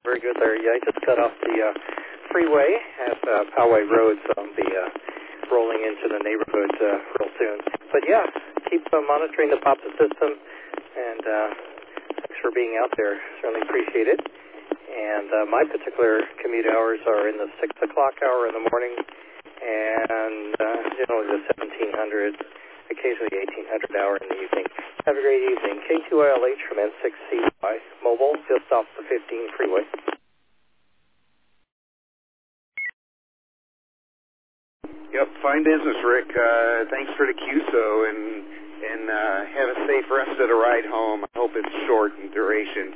Very good there. Yeah, I just got off the freeway at Poway Road, so I'll be rolling into the neighborhood real soon. But yeah, keep monitoring the POPSA system, and thanks for being out there. Certainly appreciate it. And my particular commute hours are in the 6 o'clock hour in the morning, and generally the 1700, occasionally 1800 hour in the evening. Have a great evening. K2ILH from N6CY, mobile, just off the 15 freeway. Yep, fine business, Rick. Thanks for the QSO, and have a safe rest of the ride home. I hope it's short in duration.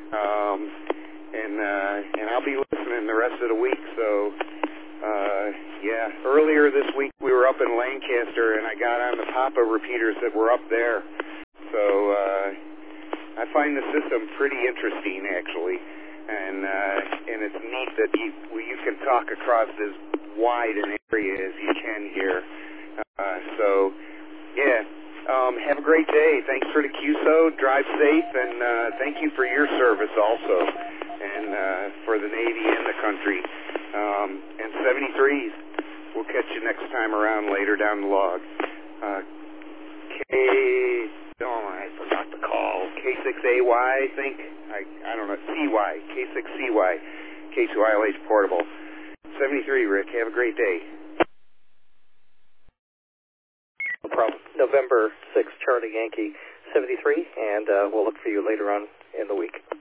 And I'll be listening the rest of the week. So, yeah, earlier this week we were up in Lancaster, and I got on the PAPA repeaters that were up there. So I find the system pretty interesting, actually, and it's neat that you can talk across as wide an area as you can here. So, yeah, have a great day. Thanks for the QSO. Drive safe, and thank you for your service also, and for the Navy and the country. And 73s, we'll catch you next time around later down the log. I forgot the call. K6AY, I think. I don't know. CY. K6CY. K2ILH Portable. 73, Rick. Have a great day. No problem. November 6th, Charlie Yankee 73, and we'll look for you later on in the week.